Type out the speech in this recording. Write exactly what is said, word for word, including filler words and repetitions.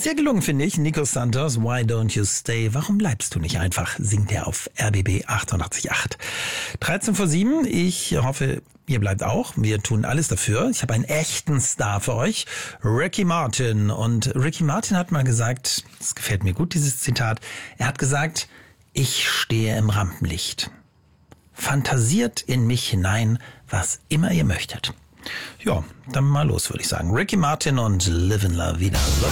Sehr gelungen, finde ich. Nico Santos, Why Don't You Stay? Warum bleibst du nicht einfach? Singt er auf R B B achtundachtzig Komma acht. dreizehn vor sieben. Ich hoffe, ihr bleibt auch. Wir tun alles dafür. Ich habe einen echten Star für euch. Ricky Martin. Und Ricky Martin hat mal gesagt, das gefällt mir gut, dieses Zitat. Er hat gesagt, ich stehe im Rampenlicht. Fantasiert in mich hinein, was immer ihr möchtet. Ja, dann mal los, würde ich sagen. Ricky Martin und Livin' La Vida.